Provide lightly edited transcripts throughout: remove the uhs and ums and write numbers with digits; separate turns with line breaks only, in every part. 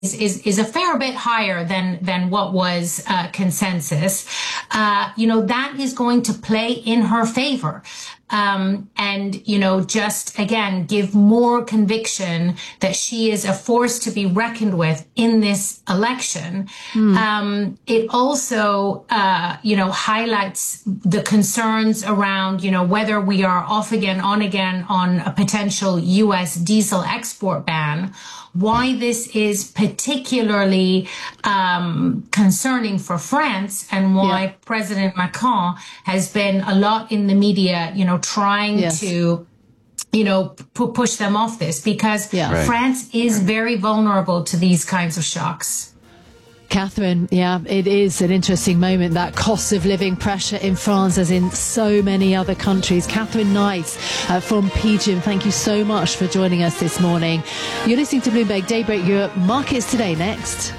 is a fair bit higher than what was consensus, that is going to play in her favor. And, just again, give more conviction that she is a force to be reckoned with in this election. It also, highlights the concerns around, whether we are off again, on again on a potential U.S. diesel export ban, why this is particularly concerning for France, and why President Macron has been a lot in the media, trying to, push them off this, because France is very vulnerable to these kinds of shocks.
Catherine, it is an interesting moment, that cost of living pressure in France as in so many other countries. Catherine Knights from PGIM, thank you so much for joining us this morning. You're listening to Bloomberg Daybreak Europe. Markets today next.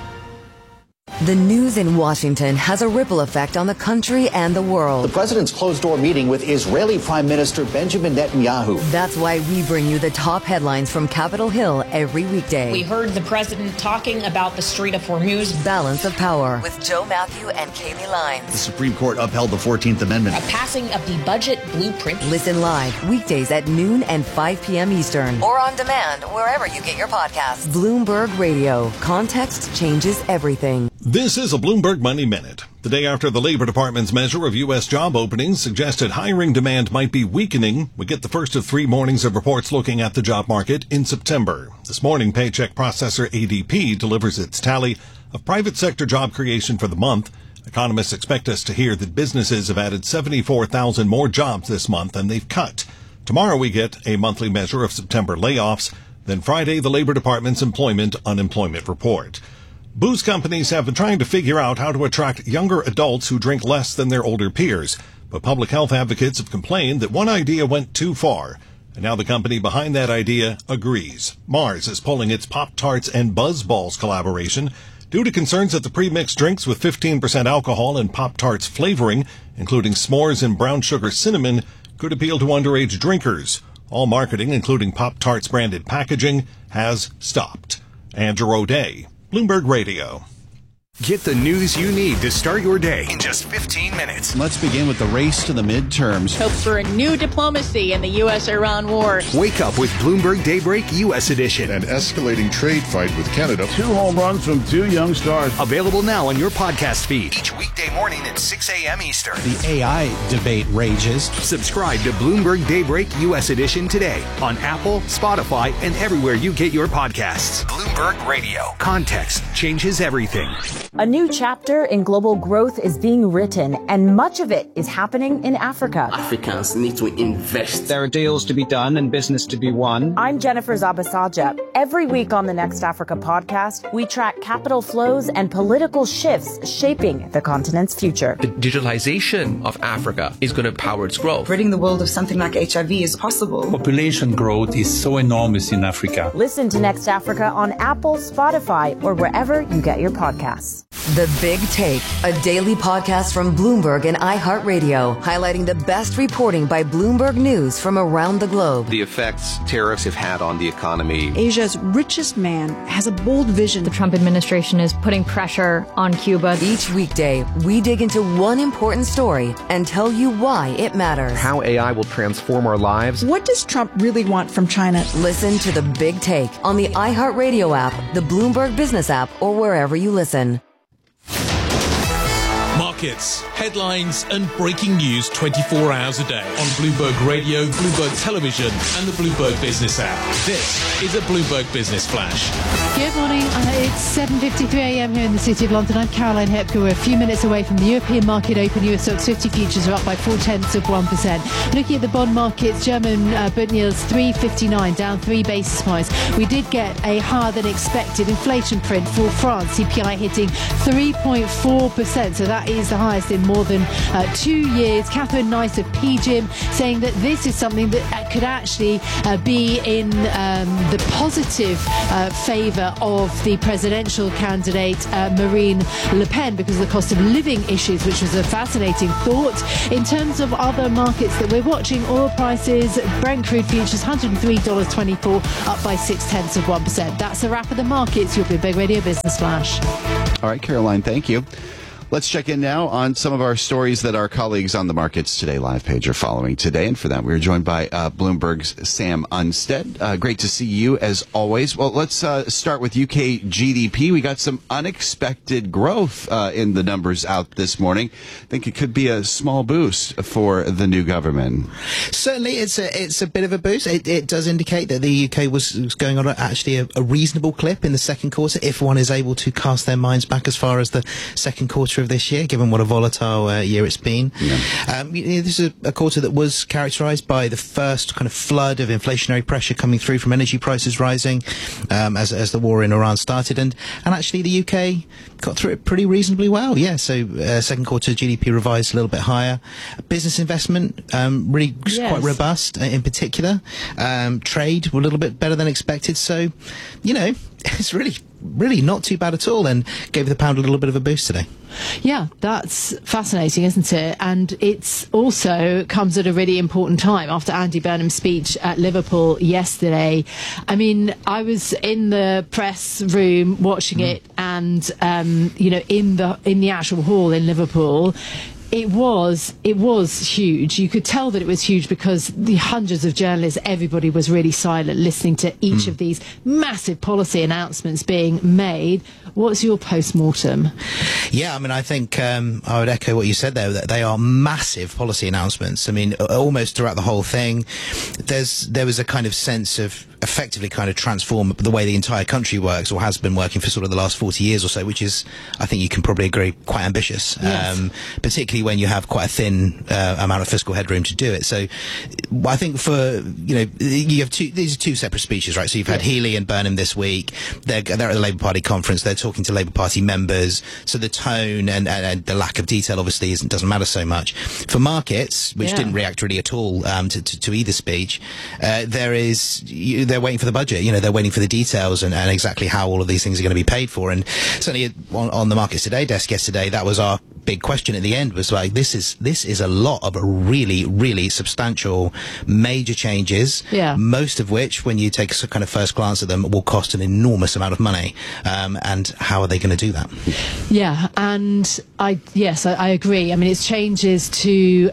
The news in Washington has a ripple effect on the country and the world.
The president's closed-door meeting with Israeli Prime Minister Benjamin Netanyahu.
That's why we bring you the top headlines from Capitol Hill every weekday.
We heard the president talking about the Strait of Hormuz.
Balance of Power with Joe Matthew and Kaylee Lyons.
The Supreme Court upheld the 14th Amendment.
A passing of the budget blueprint.
Listen live weekdays at noon and 5 p.m. Eastern. Or on demand wherever you get your podcasts. Bloomberg Radio. Context changes everything.
This is a Bloomberg Money Minute. The day after the Labor Department's measure of U.S. job openings suggested hiring demand might be weakening, we get the first of 3 mornings of reports looking at the job market in September. This morning, paycheck processor ADP delivers its tally of private sector job creation for the month. Economists expect us to hear that businesses have added 74,000 more jobs this month than they've cut. Tomorrow we get a monthly measure of September layoffs. Then Friday, the Labor Department's employment-unemployment report. Booze companies have been trying to figure out how to attract younger adults who drink less than their older peers. But public health advocates have complained that one idea went too far. And now the company behind that idea agrees. Mars is pulling its Pop-Tarts and Buzzballs collaboration due to concerns that the pre-mixed drinks with 15% alcohol and Pop-Tarts flavoring, including s'mores and brown sugar cinnamon, could appeal to underage drinkers. All marketing, including Pop-Tarts branded packaging, has stopped. Andrew O'Day, Bloomberg Radio.
Get the news you need to start your day in just 15 minutes.
Let's begin with the race to the midterms.
Hope for a new diplomacy in the U.S.-Iran war.
Wake up with Bloomberg Daybreak U.S. Edition.
An escalating trade fight with Canada.
2 home runs from 2 young stars.
Available now on your podcast feed. Each weekday morning at 6 a.m. Eastern.
The AI debate rages.
Subscribe to Bloomberg Daybreak U.S. Edition today on Apple, Spotify, and everywhere you get your podcasts. Bloomberg Radio. Context changes everything.
A new chapter in global growth is being written, and much of it is happening in Africa.
Africans need to invest.
There are deals to be done and business to be won.
I'm Jennifer Zabasaja. Every week on the Next Africa podcast, we track capital flows and political shifts shaping the continent's future.
The digitalization of Africa is going to power its growth.
Ridding the world of something like HIV is possible.
Population growth is so enormous in Africa.
Listen to Next Africa on Apple, Spotify, or wherever you get your podcasts.
The Big Take, a daily podcast from Bloomberg and iHeartRadio, highlighting the best reporting by Bloomberg News from around the globe.
The effects tariffs have had on the economy.
Asia's richest man has a bold vision.
The Trump administration is putting pressure on Cuba.
Each weekday, we dig into one important story and tell you why it matters.
How AI will transform our lives.
What does Trump really want from China?
Listen to The Big Take on the iHeartRadio app, the Bloomberg Business app, or wherever you listen.
Markets, headlines and breaking news 24 hours a day on Bloomberg Radio, Bloomberg Television and the Bloomberg Business app. This is a Bloomberg Business Flash.
Good morning. It's 7:53 a.m. here in the City of London. I'm Caroline Hepker. We're a few minutes away from the European market open. US Stocks 50 futures are up by 0.4%. Looking at the bond markets, German Bund yields 3.59, down 3 basis points. We did get a higher than expected inflation print for France, CPI hitting 3.4%. So that is the highest in more than 2 years. Catherine Knight of PGIM saying that this is something that could actually be in the positive favour of the presidential candidate Marine Le Pen because of the cost of living issues, which was a fascinating thought. In terms of other markets that we're watching, oil prices, Brent crude futures $103.24, up by 0.6%. That's a wrap of the markets. Your Bloomberg Radio Business Flash.
All right, Caroline, thank you. Let's check in now on some of our stories that our colleagues on the Markets Today live page are following today. And for that, we're joined by Bloomberg's Sam Unstead. Great to see you, as always. Well, let's start with UK GDP. We got some unexpected growth in the numbers out this morning. I think it could be a small boost for the new government.
Certainly, it's a bit of a boost. It does indicate that the UK was going on actually a reasonable clip in the second quarter, if one is able to cast their minds back as far as the second quarter of this year, given what a volatile year it's been. Yeah. This is a quarter that was characterised by the first kind of flood of inflationary pressure coming through from energy prices rising as the war in Iran started, and actually the UK got through it pretty reasonably well. Yeah, so second quarter GDP revised a little bit higher. Business investment really quite robust in particular. Trade were a little bit better than expected. So, it's really not too bad at all, and gave the pound a little bit of a boost today.
Yeah, that's fascinating, isn't it? And it's also comes at a really important time after Andy Burnham's speech at Liverpool yesterday. I mean, I was in the press room watching it, and in the actual hall in Liverpool. It was huge. You could tell that it was huge because the hundreds of journalists, everybody was really silent listening to each of these massive policy announcements being made. What's your post-mortem?
Yeah, I mean, I think I would echo what you said there, that they are massive policy announcements. I mean, almost throughout the whole thing, there was a kind of sense of effectively kind of transform the way the entire country works, or has been working for sort of the last 40 years or so, which is, I think you can probably agree, quite ambitious. Yes. Particularly when you have quite a thin amount of fiscal headroom to do it. So I think you have these are two separate speeches, right? So you've had Healey and Burnham this week. They're at the Labour Party conference. They're talking to Labour Party members. So the tone and the lack of detail obviously doesn't matter so much. For markets, which didn't react really at all to either speech, they're waiting for the budget. They're waiting for the details and exactly how all of these things are going to be paid for. And certainly on the Markets Today desk yesterday, that was our big question at the end, was like, this is a lot of really, really substantial major changes, most of which, when you take a kind of first glance at them, will cost an enormous amount of money. And how are they going to do that? Yeah, and I agree. I mean, it's changes to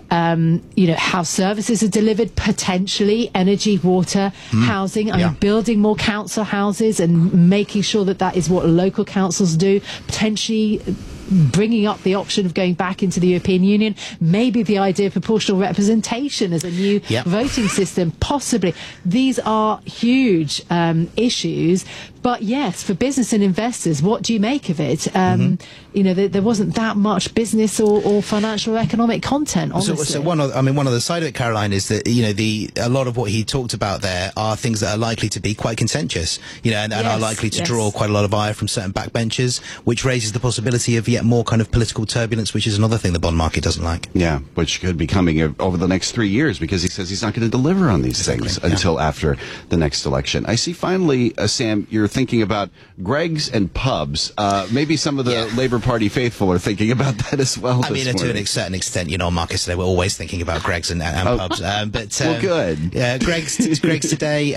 how services are delivered, potentially energy, water, housing. I mean, building more council houses and making sure that is what local councils do, potentially bringing up the option of going back into the European Union, maybe the idea of proportional representation as a new voting system, possibly. These are huge issues. But yes, for business and investors, what do you make of it? There wasn't that much business or financial or economic content, honestly. So one other side of it, Caroline, is that a lot of what he talked about there are things that are likely to be quite contentious, and are likely to draw quite a lot of ire from certain backbenchers, which raises the possibility of yet more kind of political turbulence, which is another thing the bond market doesn't like. Yeah, which could be coming over the next 3 years, because he says he's not going to deliver on these things until after the next election. I see finally, Sam, you're thinking about Greggs and pubs. Maybe some of the Labour Party faithful are thinking about that as well. I mean, to a certain extent, on Markets Today, we're always thinking about Greggs and pubs. Well, good. Greggs today,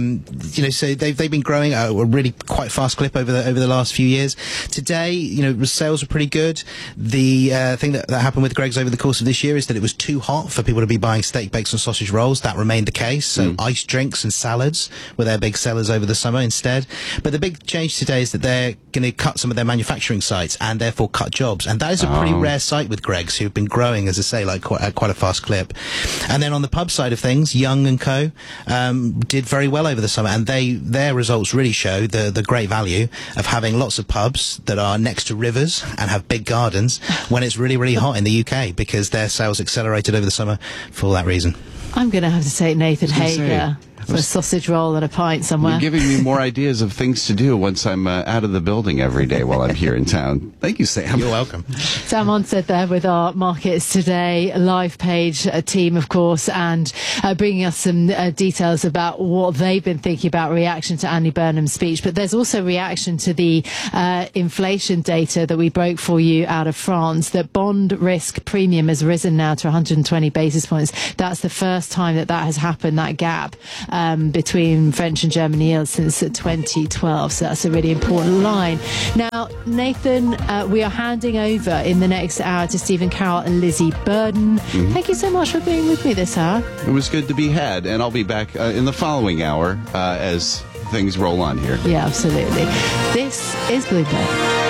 so they've been growing at a really quite fast clip over the last few years. Today, sales are pretty good. The thing that happened with Greggs over the course of this year is that it was too hot for people to be buying steak, bakes and sausage rolls. That remained the case. So iced drinks and salads were their big sellers over the summer instead. But the big change today is that they're going to cut some of their manufacturing sites and therefore cut jobs. And that is a pretty rare sight with Greggs, who've been growing, as I say, at quite a fast clip. And then on the pub side of things, Young & Co. did very well over the summer, and their results really show the great value of having lots of pubs that are next to rivers and have big gardens when it's really, really hot in the UK, because their sales accelerated over the summer for that reason.
I'm going to have to say Nathan Hager. For a sausage roll and a pint somewhere.
You're giving me more ideas of things to do once I'm out of the building every day while I'm here in town. Thank you, Sam.
You're welcome.
Sam Onsted there with our Markets Today live page team, of course, and bringing us some details about what they've been thinking about reaction to Andy Burnham's speech. But there's also reaction to the inflation data that we broke for you out of France, that bond risk premium has risen now to 120 basis points. That's the first time that has happened, that gap between French and German yields since 2012. So that's a really important line. Now, Nathan, we are handing over in the next hour to Stephen Carroll and Lizzie Burden. Thank you so much for being with me this hour.
It was good to be had, and I'll be back in the following hour as things roll on here.
Yeah, absolutely. This is Bloomberg.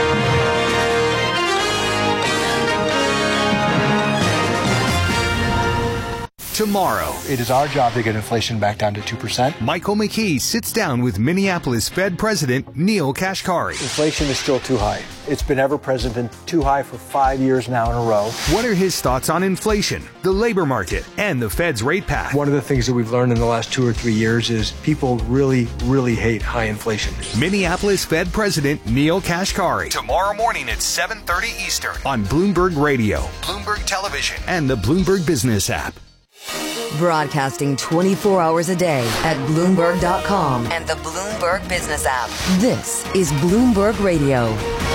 Tomorrow,
it is our job to get inflation back down to 2%.
Michael McKee sits down with Minneapolis Fed President Neel Kashkari.
Inflation is still too high. It's been ever present and too high for 5 years now in a row.
What are his thoughts on inflation, the labor market, and the Fed's rate path?
One of the things that we've learned in the last 2 or 3 years is people really, really hate high inflation.
Minneapolis Fed President Neel Kashkari. Tomorrow morning at 7:30 Eastern on Bloomberg Radio, Bloomberg Television, and the Bloomberg Business app.
Broadcasting 24 hours a day at Bloomberg.com and the Bloomberg Business app. This is Bloomberg Radio.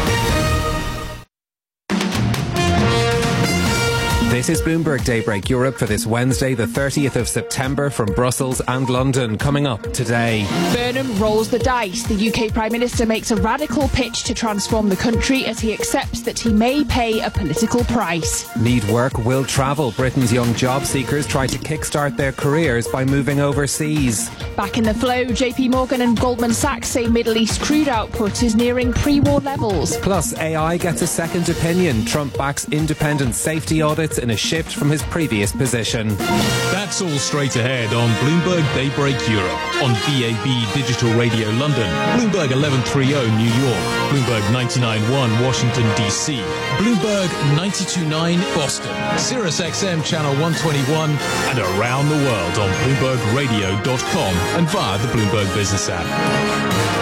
This is Bloomberg Daybreak Europe for this Wednesday, the 30th of September, from Brussels and London. Coming up today.
Burnham rolls the dice. The UK Prime Minister makes a radical pitch to transform the country as he accepts that he may pay a political price.
Need work, will travel. Britain's young job seekers try to kickstart their careers by moving overseas.
Back in the flow, JP Morgan and Goldman Sachs say Middle East crude output is nearing pre-war levels.
Plus, AI gets a second opinion. Trump backs independent safety audits in a shift from his previous position.
That's all straight ahead on Bloomberg Daybreak Europe, on DAB Digital Radio London, Bloomberg 1130 New York, Bloomberg 99.1 Washington DC, Bloomberg 92.9 Boston, Sirius XM Channel 121, and around the world on BloombergRadio.com and via the Bloomberg Business app.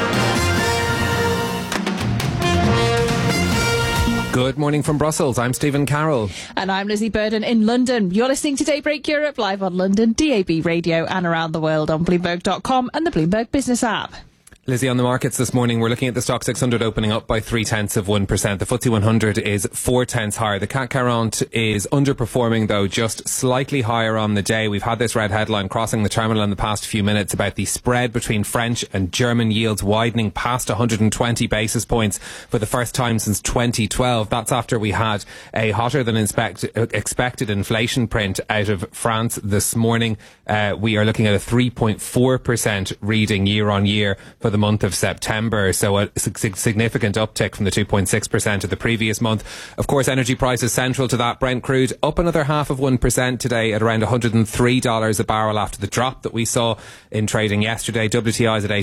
Good morning from Brussels. I'm Stephen Carroll.
And I'm Lizzie Burden in London. You're listening to Daybreak Europe live on London, DAB Radio, and around the world on Bloomberg.com and the Bloomberg Business app.
Lizzie, on the markets this morning, we're looking at the Stock 600 opening up by 0.3%. The FTSE 100 is 0.4 higher. The CAC 40 is underperforming, though, just slightly higher on the day. We've had this red headline crossing the terminal in the past few minutes about the spread between French and German yields widening past 120 basis points for the first time since 2012. That's after we had a hotter than expected inflation print out of France this morning. We are looking at a 3.4% reading year on year for the month of September, so a significant uptick from the 2.6% of the previous month. Of course, energy prices central to that. Brent crude up another 0.5% today at around $103 a barrel after the drop that we saw in trading yesterday. WTI is at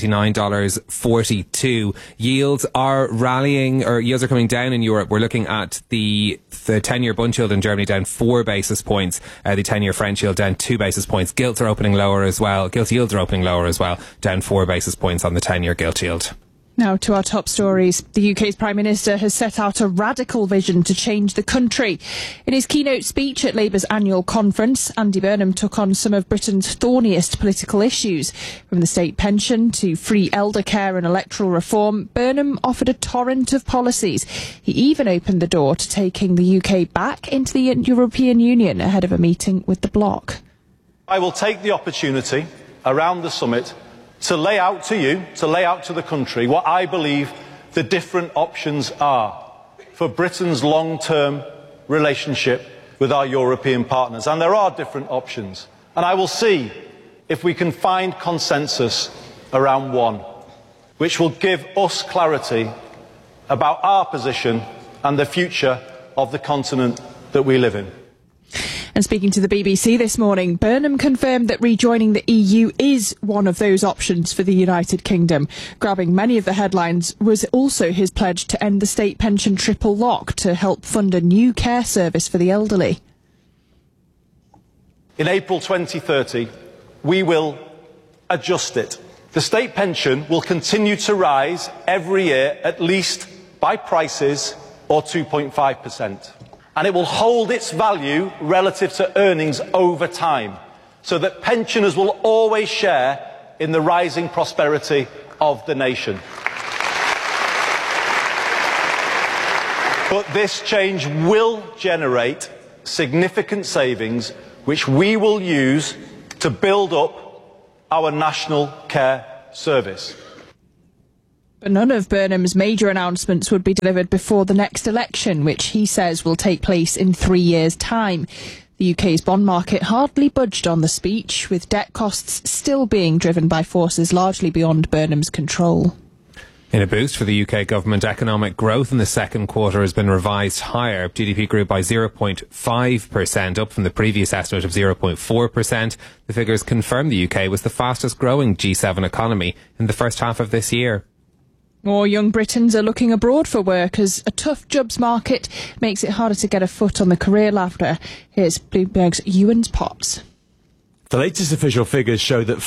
$89.42. Yields are rallying, or yields are coming down in Europe. We're looking at the 10-year Bund yield in Germany down 4 basis points. The 10-year French yield down 2 basis points. Gilts are opening lower as well. Gilt yields are opening lower as well, down 4 basis points on the 10-year gilt yield.
Now to our top stories. The UK's Prime Minister has set out a radical vision to change the country. In his keynote speech at Labour's annual conference, Andy Burnham took on some of Britain's thorniest political issues. From the state pension to free elder care and electoral reform, Burnham offered a torrent of policies. He even opened the door to taking the UK back into the European Union ahead of a meeting with the bloc.
I will take the opportunity around the summit to lay out to you, to lay out to the country, what I believe the different options are for Britain's long-term relationship with our European partners. And there are different options. And I will see if we can find consensus around one, which will give us clarity about our position and the future of the continent that we live in.
And speaking to the BBC this morning, Burnham confirmed that rejoining the EU is one of those options for the United Kingdom. Grabbing many of the headlines was also his pledge to end the state pension triple lock to help fund a new care service for the elderly.
In April 2030, we will adjust it. The state pension will continue to rise every year, at least by prices, or 2.5%. And it will hold its value relative to earnings over time, so that pensioners will always share in the rising prosperity of the nation. But this change will generate significant savings, which we will use to build up our national care service.
But none of Burnham's major announcements would be delivered before the next election, which he says will take place in 3 years' time. The UK's bond market hardly budged on the speech, with debt costs still being driven by forces largely beyond Burnham's control.
In a boost for the UK government, economic growth in the second quarter has been revised higher. GDP grew by 0.5%, up from the previous estimate of 0.4%. The figures confirm the UK was the fastest growing G7 economy in the first half of this year.
More young Britons are looking abroad for work as a tough jobs market makes it harder to get a foot on the career ladder. Here's Bloomberg's Ewan Potts.
The latest official figures show that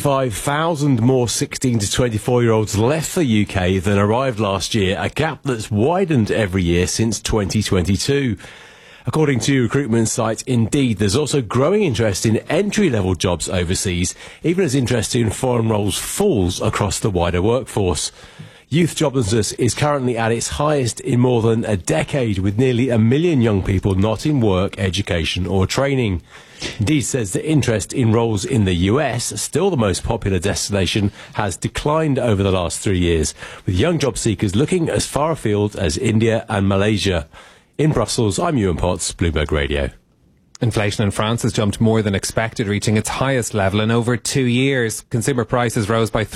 45,000 more 16 to 24-year-olds left the UK than arrived last year, a gap that's widened every year since 2022. According to recruitment site Indeed, there's also growing interest in entry-level jobs overseas, even as interest in foreign roles falls across the wider workforce. Youth joblessness is currently at its highest in more than a decade, with nearly 1 million young people not in work, education or training. Indeed says that interest in roles in the US, still the most popular destination, has declined over the last 3 years, with young job seekers looking as far afield as India and Malaysia. In Brussels, I'm Ewan Potts, Bloomberg Radio.
Inflation in France has jumped more than expected, reaching its highest level in over 2 years. Consumer prices rose by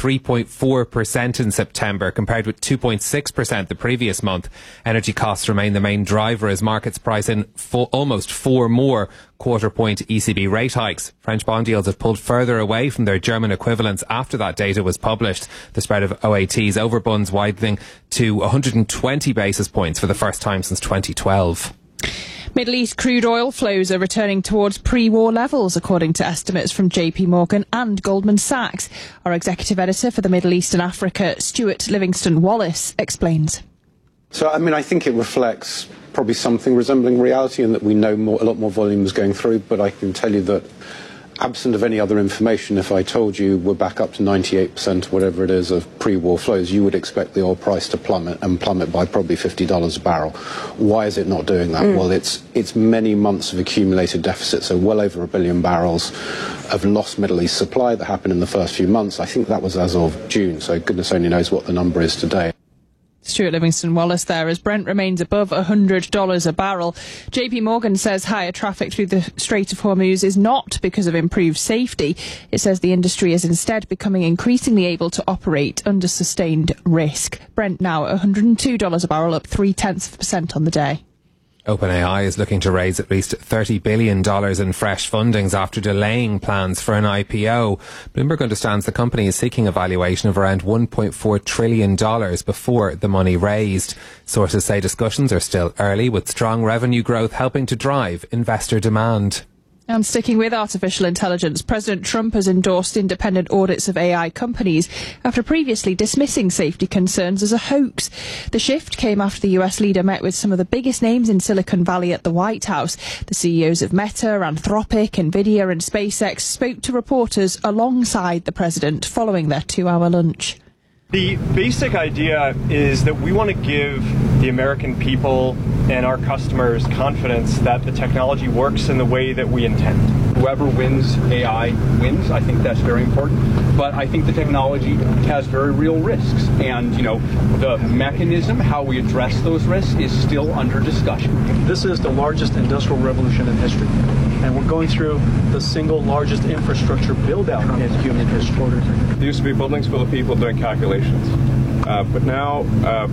3.4% in September, compared with 2.6% the previous month. Energy costs remain the main driver as markets price in almost 4 more quarter-point ECB rate hikes. French bond yields have pulled further away from their German equivalents after that data was published. The spread of OATs over bonds widening to 120 basis points for the first time since 2012.
Middle East crude oil flows are returning towards pre-war levels, according to estimates from JP Morgan and Goldman Sachs. Our executive editor for the Middle East and Africa, Stuart Livingston-Wallace, explains.
So, I think it reflects probably something resembling reality, in that we know a lot more volume is going through, but I can tell you that absent of any other information, if I told you we're back up to 98%, whatever it is, of pre-war flows, you would expect the oil price to plummet by probably $50 a barrel. Why is it not doing that? Well, it's many months of accumulated deficit, so well over 1 billion barrels of lost Middle East supply that happened in the first few months. I think that was as of June, so goodness only knows what the number is today.
Stuart Livingston-Wallace there, as Brent remains above $100 a barrel. JP Morgan says higher traffic through the Strait of Hormuz is not because of improved safety. It says the industry is instead becoming increasingly able to operate under sustained risk. Brent now at $102 a barrel, up 0.3% on the day.
OpenAI is looking to raise at least $30 billion in fresh fundings after delaying plans for an IPO. Bloomberg understands the company is seeking a valuation of around $1.4 trillion before the money raised. Sources say discussions are still early, with strong revenue growth helping to drive investor demand.
And sticking with artificial intelligence, President Trump has endorsed independent audits of AI companies after previously dismissing safety concerns as a hoax. The shift came after the US leader met with some of the biggest names in Silicon Valley at the White House. The CEOs of Meta, Anthropic, Nvidia and SpaceX spoke to reporters alongside the president following their 2-hour lunch.
The basic idea is that we want to give the American people and our customers confidence that the technology works in the way that we intend.
Whoever wins AI wins. I think that's very important. But I think the technology has very real risks. And, the mechanism, how we address those risks, is still under discussion.
This is the largest industrial revolution in history. And we're going through the single largest infrastructure build-out in human history.
There used to be buildings full of people doing calculations. But now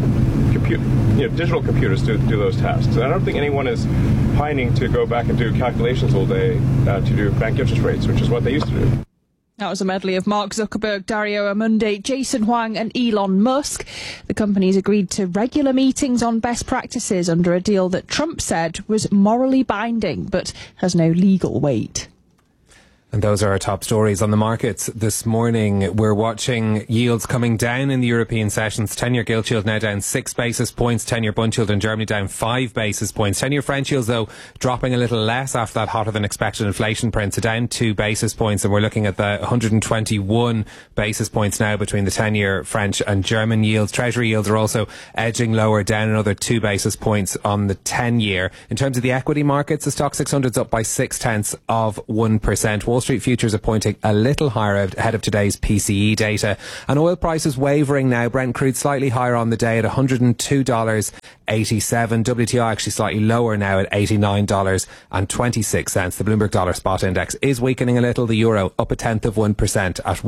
digital computers do those tasks. And I don't think anyone is pining to go back and do calculations all day to do bank interest rates, which is what they used to do.
That was a medley of Mark Zuckerberg, Dario Amodei, Jason Huang and Elon Musk. The companies agreed to regular meetings on best practices under a deal that Trump said was morally binding but has no legal weight.
And those are our top stories on the markets this morning. We're watching yields coming down in the European sessions. 10-year gilt yield now down 6 basis points. 10-year bund yield in Germany down 5 basis points. 10-year French yields, though, dropping a little less after that hotter than expected inflation print. So down 2 basis points. And we're looking at the 121 basis points now between the 10-year French and German yields. Treasury yields are also edging lower, down another 2 basis points on the 10-year. In terms of the equity markets, the Stock 600's up by 0.6%. Wall Street futures are pointing a little higher ahead of today's PCE data. And oil prices wavering now. Brent crude slightly higher on the day at $102.87. WTI actually slightly lower now at $89.26. The Bloomberg Dollar Spot Index is weakening a little. The euro up 0.1% at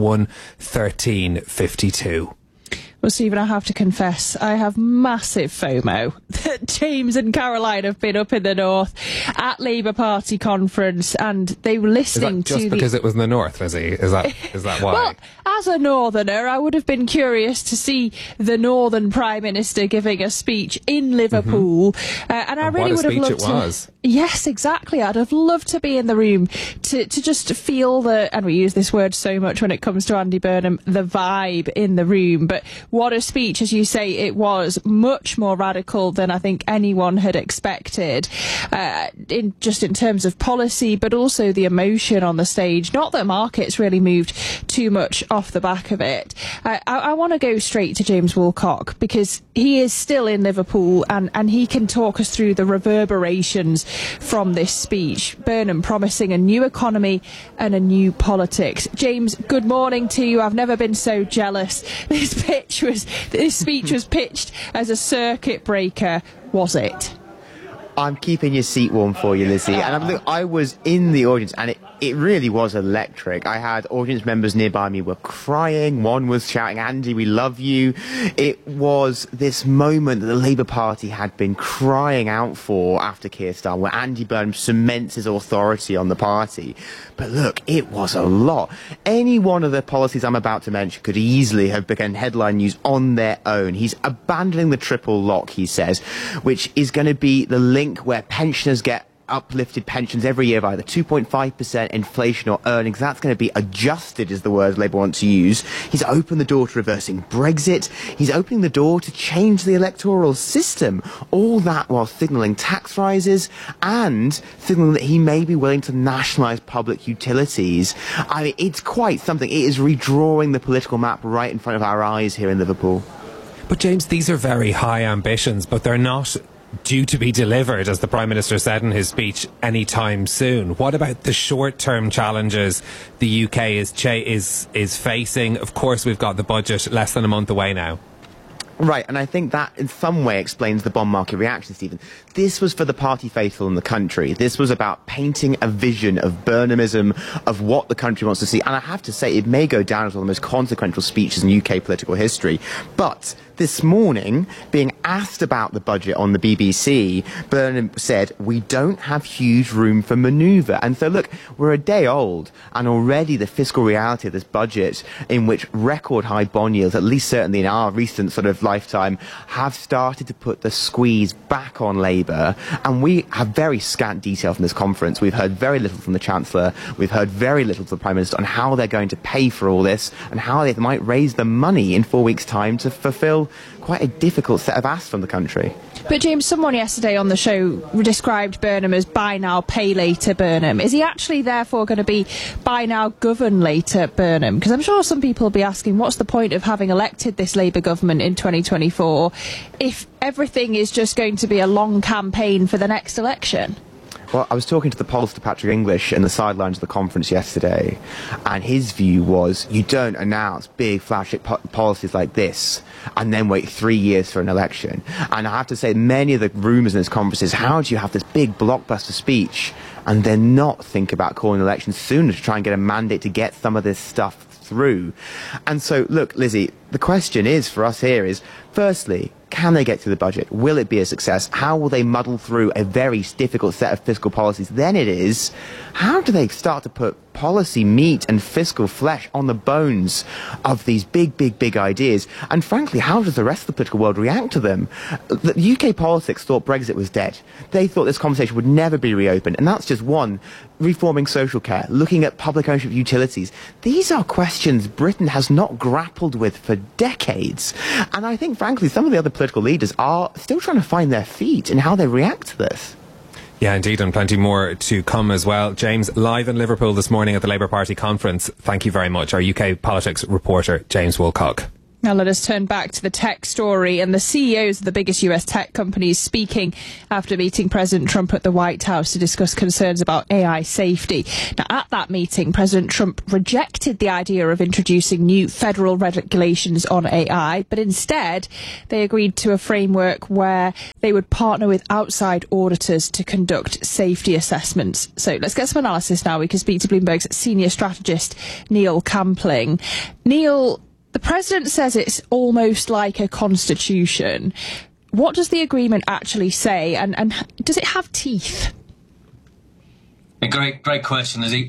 113.52.
Well, Stephen, I have to confess, I have massive FOMO that James and Caroline have been up in the north at Labour Party conference, and they were listening to
just because it was in the north, Lizzie? Is that why?
Well, as a northerner, I would have been curious to see the northern Prime Minister giving a speech in Liverpool, and I really would have loved to. Was. Yes, exactly. I'd have loved to be in the room to just feel the, and we use this word so much when it comes to Andy Burnham, the vibe in the room. But what a speech, as you say, it was much more radical than I think anyone had expected, in terms of policy, but also the emotion on the stage. Not that markets really moved too much off the back of it. I want to go straight to James Woolcock, because he is still in Liverpool, and he can talk us through the reverberations from this speech. Burnham promising a new economy and a new politics. James, good morning to you. I've never been so jealous. This speech was pitched as a circuit breaker, was it?
I'm keeping your seat warm for you, Lizzie. And I was in the audience, and it really was electric. I had audience members nearby me were crying. One was shouting, "Andy, we love you." It was this moment that the Labour Party had been crying out for after Keir Starmer, where Andy Burnham cements his authority on the party. But look, it was a lot. Any one of the policies I'm about to mention could easily have become headline news on their own. He's abandoning the triple lock, he says, which is going to be the link where pensioners get uplifted pensions every year by either 2.5% inflation or earnings. That's going to be adjusted, is the word Labour want to use. He's opened the door to reversing Brexit. He's opening the door to change the electoral system. All that while signalling tax rises and signalling that he may be willing to nationalise public utilities. I mean, it's quite something. It is redrawing the political map right in front of our eyes here in Liverpool.
But James, these are very high ambitions, but they're not due to be delivered, as the Prime Minister said in his speech, anytime soon. What about the short-term challenges the UK is facing? Of course, we've got the budget less than a month away now.
Right, and I think that in some way explains the bond market reaction, Stephen. This was for the party faithful in the country. This was about painting a vision of Burnhamism, of what the country wants to see. And I have to say, it may go down as one of the most consequential speeches in UK political history. But this morning, being asked about the budget on the BBC, Burnham said, "We don't have huge room for manoeuvre." And so, look, we're a day old, and already the fiscal reality of this budget, in which record high bond yields, at least certainly in our recent sort of lifetime, have started to put the squeeze back on Labour. And we have very scant detail from this conference. We've heard very little from the Chancellor. We've heard very little from the Prime Minister on how they're going to pay for all this and how they might raise the money in 4 weeks' time to fulfil quite a difficult set of asks from the country.
But James, someone yesterday on the show described Burnham as buy now, pay later Burnham. Is he actually therefore going to be buy now, govern later Burnham? Because I'm sure some people will be asking, what's the point of having elected this Labour government in 2024 if everything is just going to be a long campaign for the next election?
Well, I was talking to the pollster Patrick English in the sidelines of the conference yesterday, and his view was you don't announce big flagship policies like this and then wait 3 years for an election. And I have to say, many of the rumours in this conference is, how do you have this big blockbuster speech and then not think about calling elections sooner to try and get a mandate to get some of this stuff through? And so, look, Lizzie, the question is for us here is, firstly, Can they get through the budget? Will it be a success? How will they muddle through a very difficult set of fiscal policies? Then it is, how do they start to put policy meat and fiscal flesh on the bones of these big ideas? And frankly, how does the rest of the political world react to them? The UK politics thought Brexit was dead. They thought this conversation would never be reopened. And that's just one. Reforming social care, looking at public ownership of utilities. These are questions Britain has not grappled with for decades. And I think, frankly, some of the other political leaders are still trying to find their feet in how they react to this.
Yeah, indeed, and plenty more to come as well. James, live in Liverpool this morning at the Labour Party conference. Thank you very much. Our UK politics reporter, James Woolcock.
Now let us turn back to the tech story and the CEOs of the biggest US tech companies speaking after meeting President Trump at the White House to discuss concerns about AI safety. Now at that meeting, President Trump rejected the idea of introducing new federal regulations on AI, but instead they agreed to a framework where they would partner with outside auditors to conduct safety assessments. So let's get some analysis now. We can speak to Bloomberg's senior strategist, Neil Campling. Neil, the President says it's almost like a constitution. What does the agreement actually say, and does it have teeth?
A great question, Lizzie.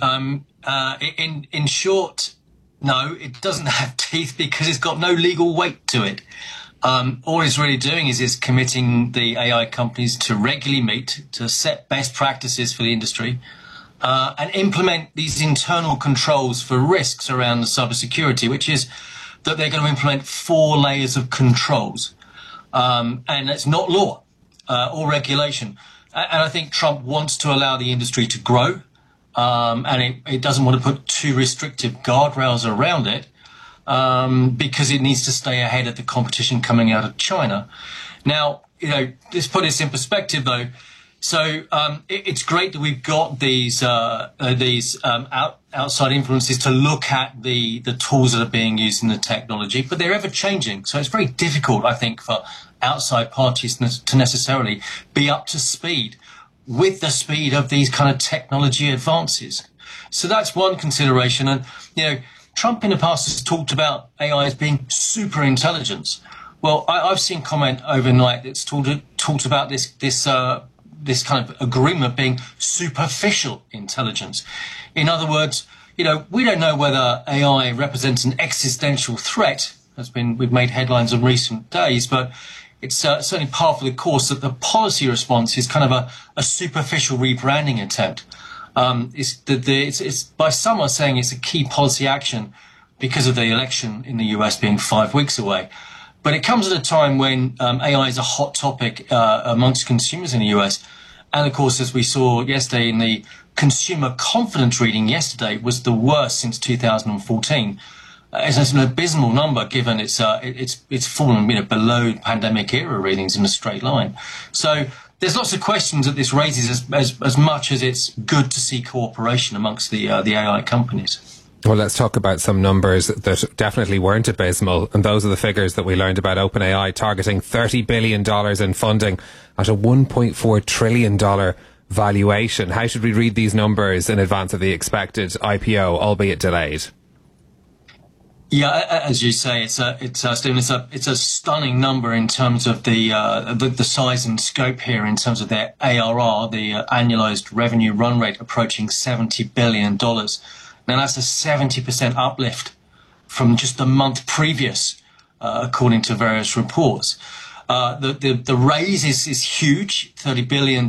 In short, no, it doesn't have teeth because it's got no legal weight to it. All it's really doing is committing the AI companies to regularly meet, to set best practices for the industry, and implement these internal controls for risks around the cybersecurity, which is that they're going to implement 4 layers of controls. And it's not law or regulation. And I think Trump wants to allow the industry to grow, and it doesn't want to put too restrictive guardrails around it because it needs to stay ahead of the competition coming out of China. Now, let's put this in perspective, though. So it's great that we've got these outside influences to look at the tools that are being used in the technology, but they're ever changing. So it's very difficult, I think, for outside parties to necessarily be up to speed with the speed of these kind of technology advances. So that's one consideration. And, Trump in the past has talked about AI as being super intelligence. Well, I've seen comment overnight that's talked about this kind of agreement being superficial intelligence. In other words, we don't know whether AI represents an existential threat. We've made headlines in recent days, but it's certainly part of the course that the policy response is kind of a superficial rebranding attempt. It's by some are saying it's a key policy action because of the election in the US being 5 weeks away. But it comes at a time when AI is a hot topic amongst consumers in the US. And, of course, as we saw yesterday in the consumer confidence reading yesterday, was the worst since 2014. It's an abysmal number given it's fallen below pandemic era readings in a straight line. So there's lots of questions that this raises as much as it's good to see cooperation amongst the AI companies.
Well, let's talk about some numbers that definitely weren't abysmal, and those are the figures that we learned about OpenAI targeting $30 billion in funding at a $1.4 trillion valuation. How should we read these numbers in advance of the expected IPO, albeit delayed?
Yeah, as you say, Stephen, it's a stunning number in terms of the size and scope here in terms of their ARR, the annualized revenue run rate approaching $70 billion. Now, that's a 70% uplift from just the month previous, according to various reports. The raise is huge, $30 billion,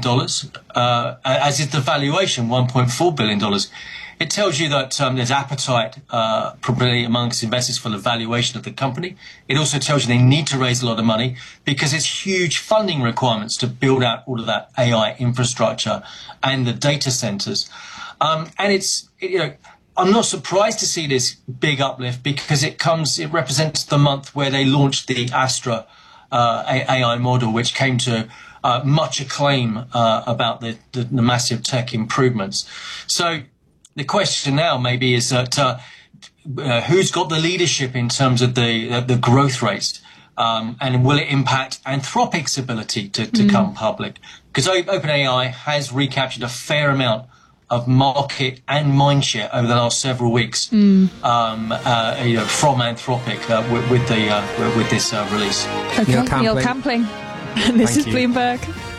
as is the valuation, $1.4 billion. It tells you that there's appetite probably amongst investors for the valuation of the company. It also tells you they need to raise a lot of money because there's huge funding requirements to build out all of that AI infrastructure and the data centers. And it's, I'm not surprised to see this big uplift because it represents the month where they launched the Astra AI model, which came to much acclaim about the massive tech improvements. So the question now maybe is that who's got the leadership in terms of the growth rates, and will it impact Anthropic's ability to come public? Because OpenAI has recaptured a fair amount market and mindshare over the last several weeks, from Anthropic with this release.
Okay, Neil Campling. And this is Bloomberg.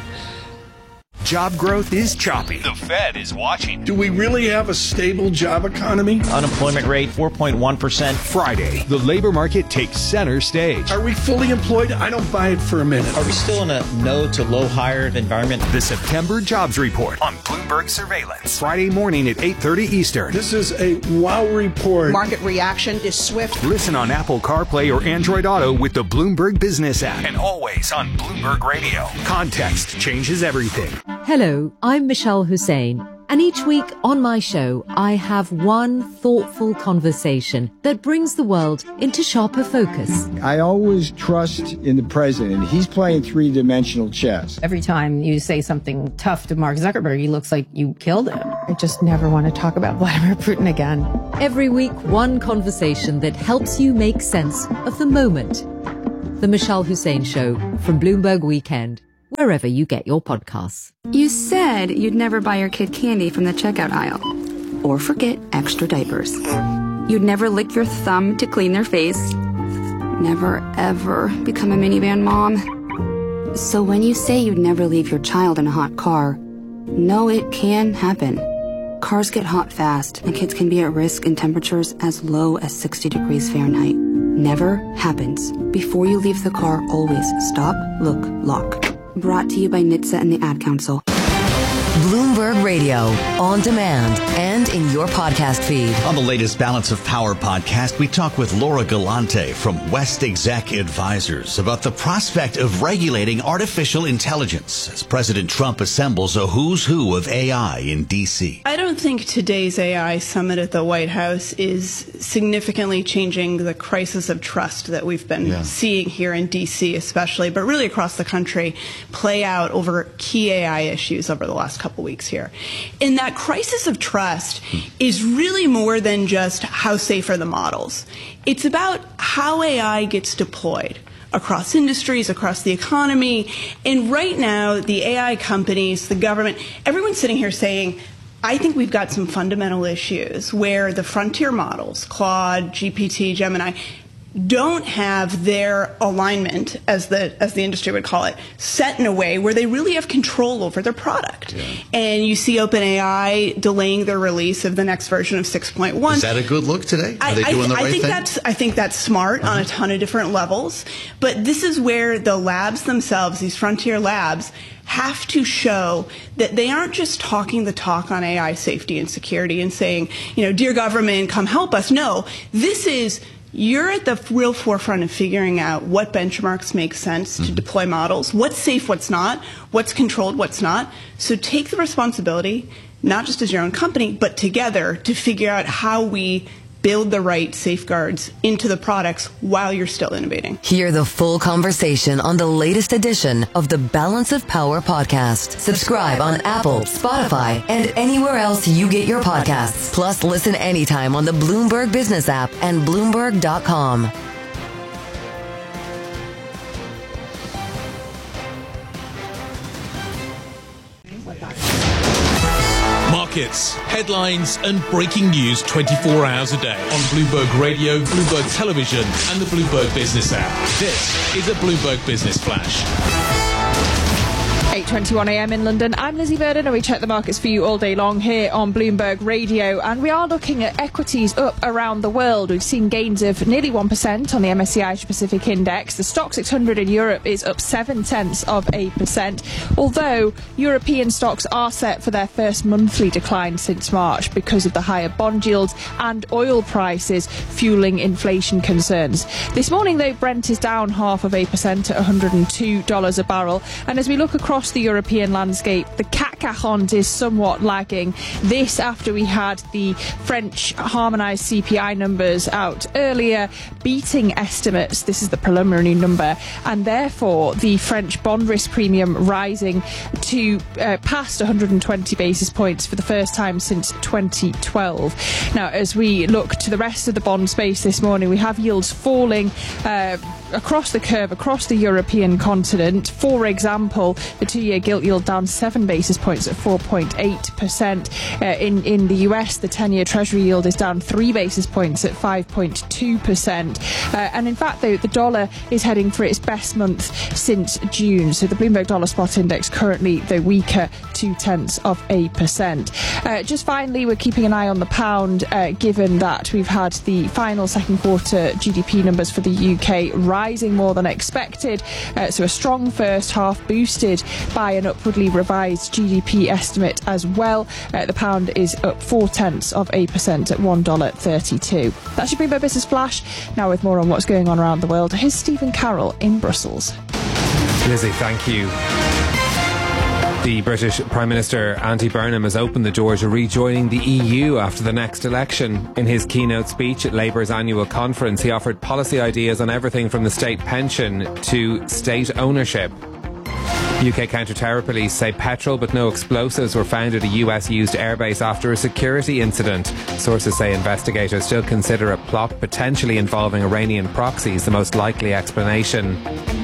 Job growth is choppy. The Fed is watching.
Do we really have a stable job economy?
Unemployment rate 4.1%.
Friday, the labor market takes center stage.
Are we fully employed? I don't buy it for a minute.
Are we still in a no to low hired environment?
The September Jobs Report on Bloomberg Surveillance. Friday morning at 8:30 Eastern.
This is a wow report.
Market reaction is swift.
Listen on Apple CarPlay or Android Auto with the Bloomberg Business app. And always on Bloomberg Radio. Context changes everything.
Hello, I'm Michelle Hussein, and each week on my show, I have one thoughtful conversation that brings the world into sharper focus.
I always trust in the president. He's playing three-dimensional chess.
Every time you say something tough to Mark Zuckerberg, he looks like you killed him. I just never want to talk about Vladimir Putin again.
Every week, one conversation that helps you make sense of the moment. The Michelle Hussein Show from Bloomberg Weekend, wherever you get your podcasts.
You said you'd never buy your kid candy from the checkout aisle. Or forget extra diapers. You'd never lick your thumb to clean their face. Never, ever become a minivan mom. So when you say you'd never leave your child in a hot car, know it can happen. Cars get hot fast, and kids can be at risk in temperatures as low as 60 degrees Fahrenheit. Never happens. Before you leave the car, always stop, look, lock. Brought to you by NHTSA and the Ad Council.
Bloomberg Radio, on demand and in your podcast feed.
On the latest Balance of Power podcast, we talk with Laura Galante from West Exec Advisors about the prospect of regulating artificial intelligence as President Trump assembles a who's who of AI in D.C.
I don't think today's AI summit at the White House is significantly changing the crisis of trust that we've been seeing here in D.C. especially, but really across the country, play out over key AI issues over the last couple weeks here. And that crisis of trust is really more than just how safe are the models. It's about how AI gets deployed across industries, across the economy. And right now, the AI companies, the government, everyone's sitting here saying, I think we've got some fundamental issues where the frontier models, Claude, GPT, Gemini, don't have their alignment, as the industry would call it, set in a way where they really have control over their product. Yeah. And you see OpenAI delaying their release of the next version of 6.1.
Is that a good look today? Are they doing the right thing?
I think that's smart on a ton of different levels. But this is where the labs themselves, these frontier labs, have to show that they aren't just talking the talk on AI safety and security and saying, dear government, come help us. No, this is, you're at the real forefront of figuring out what benchmarks make sense to deploy models, what's safe, what's not, what's controlled, what's not. So take the responsibility, not just as your own company, but together to figure out how we build the right safeguards into the products while you're still innovating.
Hear the full conversation on the latest edition of the Balance of Power podcast. Subscribe on Apple, Spotify, and anywhere else you get your podcasts. Plus, listen anytime on the Bloomberg Business app and Bloomberg.com.
Markets, headlines, and breaking news 24 hours a day on Bloomberg Radio, Bloomberg Television, and the Bloomberg Business app. This is a Bloomberg Business Flash.
8:21 a.m. in London. I'm Lizzie Vernon, and we check the markets for you all day long here on Bloomberg Radio. And we are looking at equities up around the world. We've seen gains of nearly 1% on the MSCI Asia Pacific Index. The Stoxx 600 in Europe is up 0.7%. Although European stocks are set for their first monthly decline since March because of the higher bond yields and oil prices fueling inflation concerns. This morning, though, Brent is down 0.5% at $102 a barrel. And as we look across the European landscape, the CAC 40 is somewhat lagging. This after we had the French harmonised CPI numbers out earlier, beating estimates. This is the preliminary number, and therefore the French bond risk premium rising to past 120 basis points for the first time since 2012. Now, as we look to the rest of the bond space this morning, we have yields falling across the curve, across the European continent. For example, the 2-year gilt yield down 7 basis points at 4.8%. In the US, the 10-year Treasury yield is down 3 basis points at 5.2%. And in fact, the dollar is heading for its best month since June. So the Bloomberg Dollar Spot Index currently, though weaker, 0.2%. Just finally, we're keeping an eye on the pound, given that we've had the final second quarter GDP numbers for the UK rising more than expected. So a strong first half boosted by an upwardly revised GDP estimate as well. The pound is up 0.4% at $1.32. That's your Bloomberg Business Flash. Now with more on what's going on around the world, here's Stephen Carroll in Brussels.
Lizzie, thank you. The British Prime Minister Andy Burnham has opened the door to rejoining the EU after the next election. In his keynote speech at Labour's annual conference, he offered policy ideas on everything from the state pension to state ownership. UK counter-terror police say petrol but no explosives were found at a US-used airbase after a security incident. Sources say investigators still consider a plot potentially involving Iranian proxies the most likely explanation.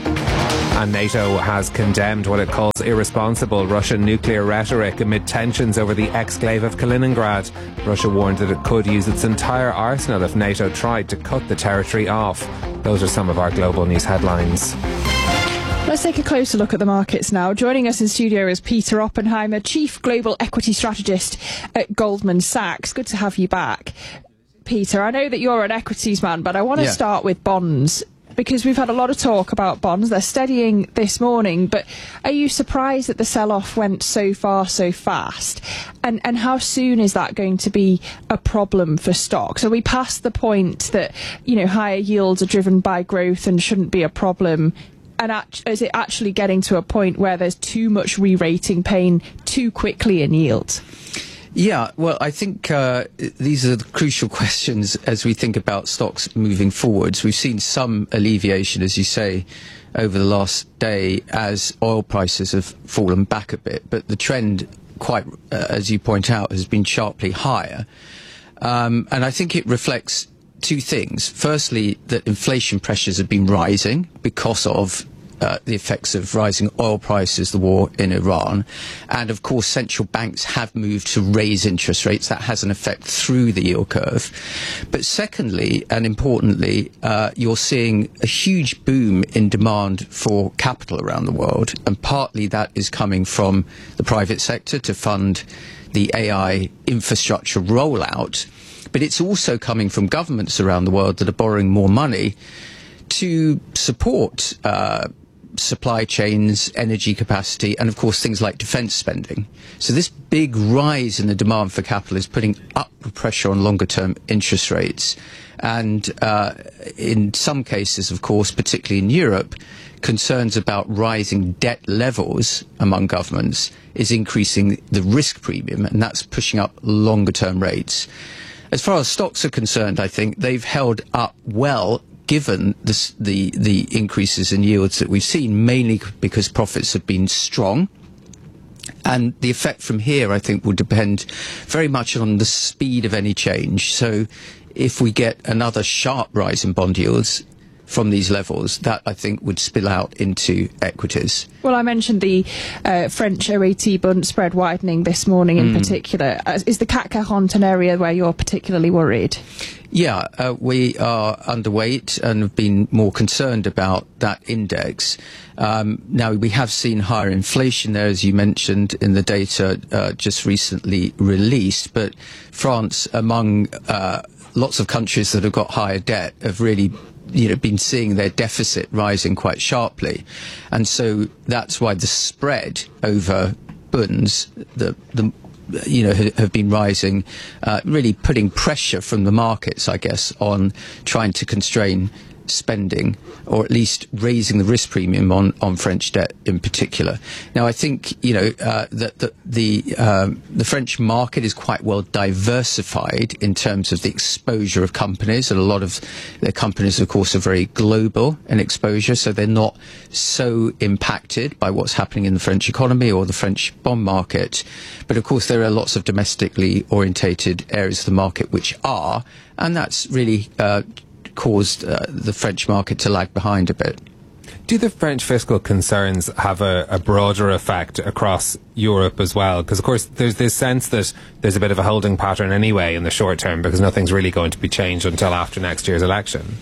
And NATO has condemned what it calls irresponsible Russian nuclear rhetoric amid tensions over the exclave of Kaliningrad. Russia warned that it could use its entire arsenal if NATO tried to cut the territory off. Those are some of our global news headlines.
Let's take a closer look at the markets now. Joining us in studio is Peter Oppenheimer, Chief Global Equity Strategist at Goldman Sachs. Good to have you back. Peter, I know that you're an equities man, but I want to start with bonds, because we've had a lot of talk about bonds. They're steadying this morning, but are you surprised that the sell-off went so far so fast? And how soon is that going to be a problem for stocks? Are we past the point that, you know, higher yields are driven by growth and shouldn't be a problem? And is it actually getting to a point where there's too much re-rating pain too quickly in yields?
Yeah, well, I think these are the crucial questions as we think about stocks moving forwards. We've seen some alleviation, as you say, over the last day as oil prices have fallen back a bit. But the trend, quite as you point out, has been sharply higher. And I think it reflects two things. Firstly, that inflation pressures have been rising because of the effects of rising oil prices, the war in Iran. And of course, central banks have moved to raise interest rates. That has an effect through the yield curve. But secondly, and importantly, you're seeing a huge boom in demand for capital around the world. And partly that is coming from the private sector to fund the AI infrastructure rollout. But it's also coming from governments around the world that are borrowing more money to support supply chains, energy capacity, and of course things like defence spending. So this big rise in the demand for capital is putting upward pressure on longer term interest rates. And in some cases, of course, particularly in Europe, concerns about rising debt levels among governments is increasing the risk premium, and that's pushing up longer term rates. As far as stocks are concerned, I think they've held up well given the increases in yields that we've seen, mainly because profits have been strong. And the effect from here, I think, will depend very much on the speed of any change. So if we get another sharp rise in bond yields from these levels, that I think would spill out into equities.
Well, I mentioned the French OAT bund spread widening this morning in particular. Is the CAC 40 an area where you're particularly worried?
Yeah, we are underweight and have been more concerned about that index. Now, we have seen higher inflation there, as you mentioned, in the data just recently released. But France, among lots of countries that have got higher debt, have really been seeing their deficit rising quite sharply. And so that's why the spread over bunds, have been rising, really putting pressure from the markets, I guess, on trying to constrain spending, or at least raising the risk premium on French debt in particular. Now, I think that the French market is quite well diversified in terms of the exposure of companies, and a lot of their companies, of course, are very global in exposure, so they're not so impacted by what's happening in the French economy or the French bond market. But of course, there are lots of domestically orientated areas of the market which are, and that's really caused the French market to lag behind a bit.
Do the French fiscal concerns have a broader effect across Europe as well? Because, of course, there's this sense that there's a bit of a holding pattern anyway in the short term, because nothing's really going to be changed until after next year's election.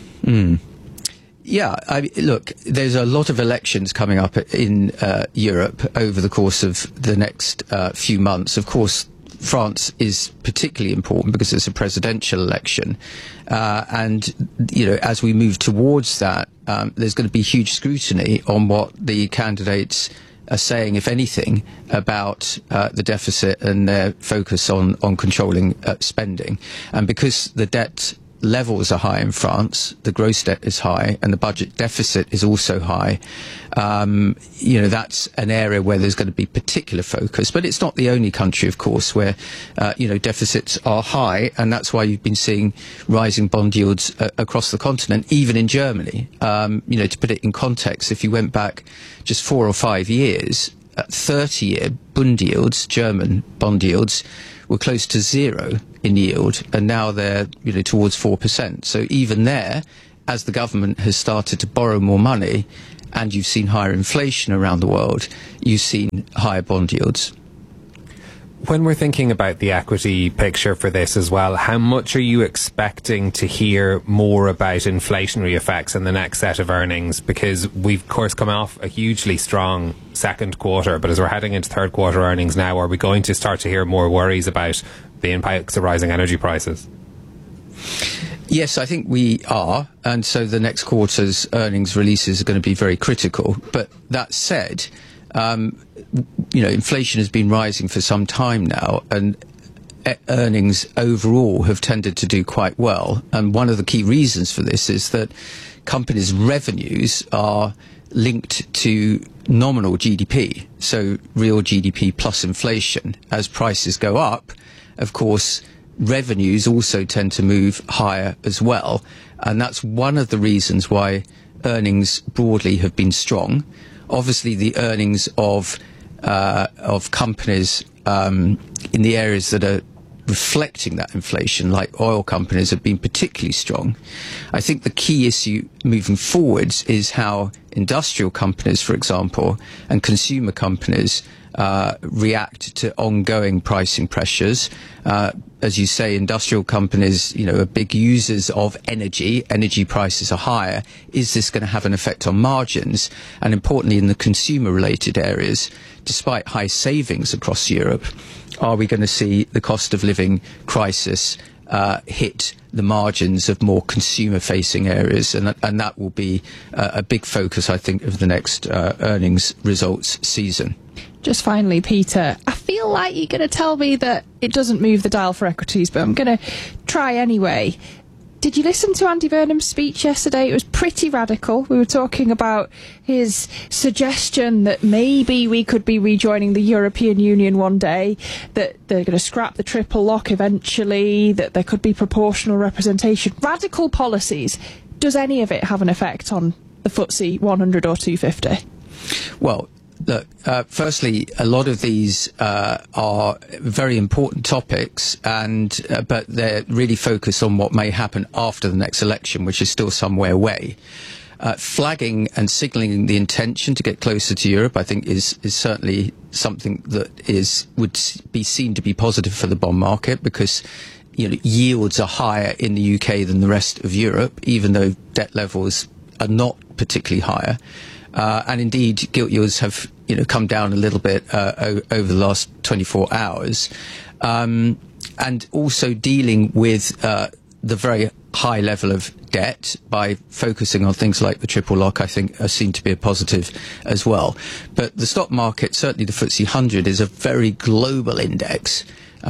Yeah, look, there's a lot of elections coming up in Europe over the course of the next few months. Of course, France is particularly important because it's a presidential election. And, as we move towards that, there's going to be huge scrutiny on what the candidates are saying, if anything, about the deficit and their focus on controlling spending. And because the debt levels are high in France, the gross debt is high, and the budget deficit is also high. That's an area where there's going to be particular focus. But it's not the only country, of course, where, deficits are high, and that's why you've been seeing rising bond yields across the continent, even in Germany. To put it in context, if you went back just 4 or 5 years, 30-year Bund yields, German bond yields, were close to zero in yield, and now they're towards 4%. So even there, as the government has started to borrow more money, and you've seen higher inflation around the world, you've seen higher bond yields.
When we're thinking about the equity picture for this as well, how much are you expecting to hear more about inflationary effects in the next set of earnings? Because we've, of course, come off a hugely strong second quarter, but as we're heading into third quarter earnings now, are we going to start to hear more worries about the impacts of rising energy prices?
Yes, I think we are, and so the next quarter's earnings releases are going to be very critical. But that said, inflation has been rising for some time now, and earnings overall have tended to do quite well. And one of the key reasons for this is that companies' revenues are linked to nominal GDP, so real GDP plus inflation. As prices go up, of course, revenues also tend to move higher as well. And that's one of the reasons why earnings broadly have been strong. Obviously, the earnings of companies in the areas that are reflecting that inflation, like oil companies, have been particularly strong. I think the key issue moving forwards is how industrial companies, for example, and consumer companies react to ongoing pricing pressures. As you say, industrial companies, are big users of energy. Energy prices are higher. Is this going to have an effect on margins? And importantly, in the consumer-related areas, despite high savings across Europe, are we going to see the cost of living crisis hit the margins of more consumer-facing areas? And that will be a big focus, I think, of the next earnings results season.
Just finally, Peter, I feel like you're going to tell me that it doesn't move the dial for equities, but I'm going to try anyway. Did you listen to Andy Burnham's speech yesterday? It was pretty radical. We were talking about his suggestion that maybe we could be rejoining the European Union one day, that they're going to scrap the triple lock eventually, that there could be proportional representation. Radical policies. Does any of it have an effect on the FTSE 100 or 250?
Well, look, firstly, a lot of these are very important topics, but they're really focused on what may happen after the next election, which is still some way away. Flagging and signalling the intention to get closer to Europe, I think, is certainly something that would be seen to be positive for the bond market, because yields are higher in the UK than the rest of Europe, even though debt levels are not particularly higher. And indeed, gilt yields have come down a little bit over the last 24 hours. And also dealing with the very high level of debt by focusing on things like the triple lock, I think, are seen to be a positive as well. But the stock market, certainly the FTSE 100, is a very global index.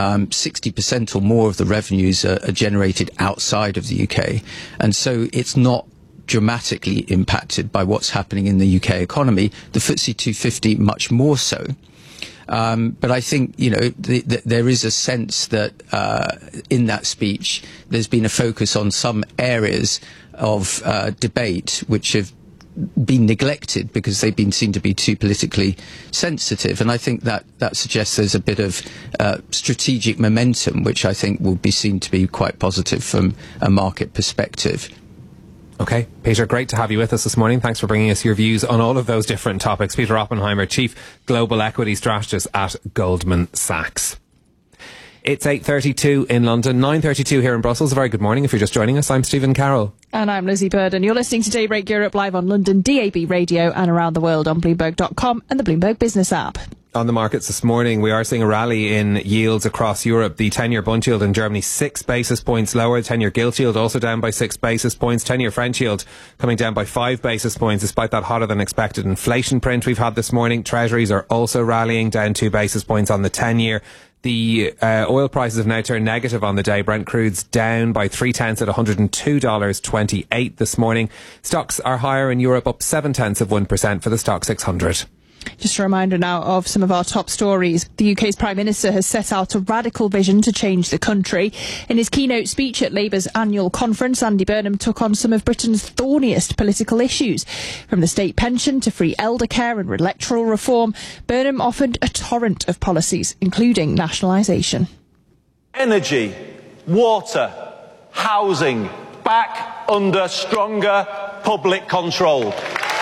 60% or more of the revenues are generated outside of the UK. And so it's not dramatically impacted by what's happening in the UK economy. The FTSE 250 much more so. But I think, there is a sense that in that speech there's been a focus on some areas of debate which have been neglected because they've been seen to be too politically sensitive. And I think that suggests there's a bit of strategic momentum, which I think will be seen to be quite positive from a market perspective.
Okay, Peter, great to have you with us this morning. Thanks for bringing us your views on all of those different topics. Peter Oppenheimer, Chief Global Equity Strategist at Goldman Sachs. It's 8:32 in London, 9:32 here in Brussels. A very good morning if you're just joining us. I'm Stephen Carroll.
And I'm Lizzie Burden. You're listening to Daybreak Europe live on London DAB radio and around the world on Bloomberg.com and the Bloomberg Business app.
On the markets this morning, we are seeing a rally in yields across Europe. The 10-year Bund yield in Germany 6 basis points lower. 10-year gilt yield also down by 6 basis points. 10-year French yield coming down by 5 basis points despite that hotter than expected inflation print we've had this morning. Treasuries are also rallying, down 2 basis points on the 10-year. The oil prices have now turned negative on the day. Brent crude's down by 0.3 at $102.28 this morning. Stocks are higher in Europe, up 0.7% for the Stock 600.
Just a reminder now of some of our top stories. The UK's Prime Minister has set out a radical vision to change the country. In his keynote speech at Labour's annual conference, Andy Burnham took on some of Britain's thorniest political issues. From the state pension to free elder care and electoral reform, Burnham offered a torrent of policies, including nationalisation.
Energy, water, housing, back under stronger public control.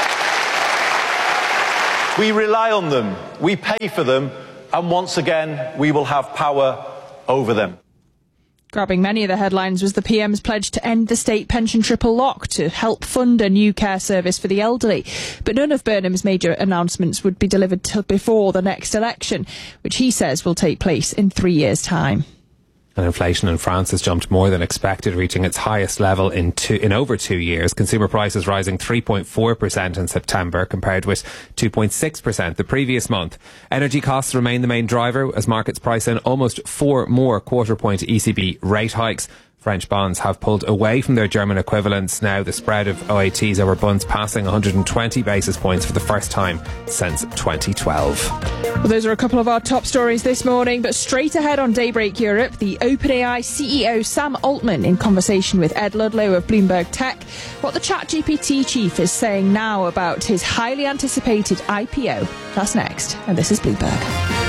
We rely on them, we pay for them, and once again, we will have power over them.
Grabbing many of the headlines was the PM's pledge to end the state pension triple lock to help fund a new care service for the elderly. But none of Burnham's major announcements would be delivered till before the next election, which he says will take place in 3 years' time.
And inflation in France has jumped more than expected, reaching its highest level in over 2 years. Consumer prices rising 3.4% in September, compared with 2.6% the previous month. Energy costs remain the main driver, as markets price in almost 4 more quarter-point ECB rate hikes. French bonds have pulled away from their German equivalents. Now the spread of OATs over bunds passing 120 basis points for the first time since 2012.
Well, those are a couple of our top stories this morning, but straight ahead on Daybreak Europe, the OpenAI CEO Sam Altman in conversation with Ed Ludlow of Bloomberg Tech, what the ChatGPT chief is saying now about his highly anticipated IPO. That's next, and this is Bloomberg.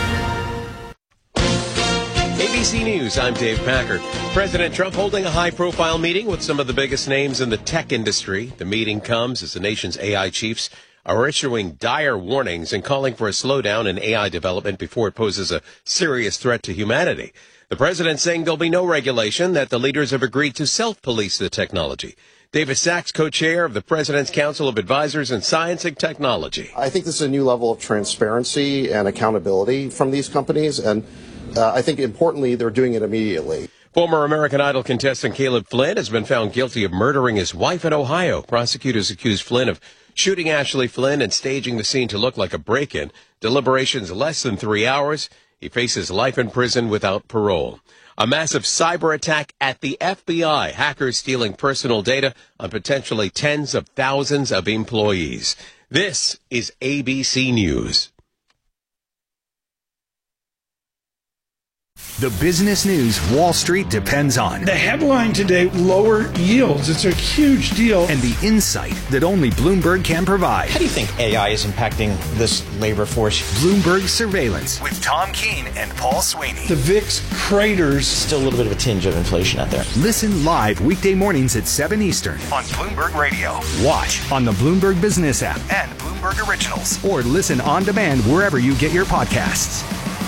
ABC News, I'm Dave Packer. President Trump holding a high-profile meeting with some of the biggest names in the tech industry. The meeting comes as the nation's AI chiefs are issuing dire warnings and calling for a slowdown in AI development before it poses a serious threat to humanity. The president saying there'll be no regulation, that the leaders have agreed to self-police the technology. David Sachs, co-chair of the President's Council of Advisors in Science and Technology.
I think this is a new level of transparency and accountability from these companies, and I think, importantly, they're doing it immediately.
Former American Idol contestant Caleb Flynn has been found guilty of murdering his wife in Ohio. Prosecutors accuse Flynn of shooting Ashley Flynn and staging the scene to look like a break-in. Deliberations less than 3 hours. He faces life in prison without parole. A massive cyber attack at the FBI. Hackers stealing personal data on potentially tens of thousands of employees. This is ABC News.
The business news Wall Street depends on.
The headline today, lower yields. It's a huge deal.
And the insight that only Bloomberg can provide.
How do you think AI is impacting this labor force?
Bloomberg Surveillance with Tom Keene and Paul Sweeney.
The VIX craters.
Still a little bit of a tinge of inflation out there.
Listen live weekday mornings at 7 Eastern on Bloomberg Radio. Watch on the Bloomberg Business app and Bloomberg Originals. Or listen on demand wherever you get your podcasts.